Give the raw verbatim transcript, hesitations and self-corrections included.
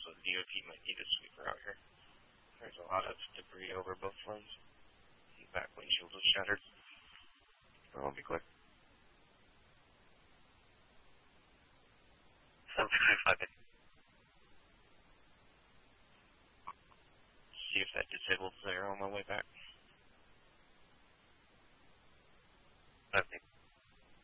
so the D O T might need a sweeper out here. There's a lot of debris over both lanes. The back windshield was shattered. I'll be quick. seven five eight. See if that disabled there on my way back.